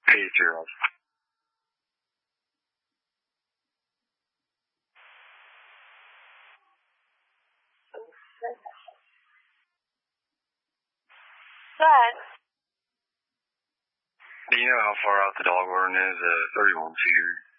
Hey, Gerald. What? Do you know how far out the dog warden is? 31's here.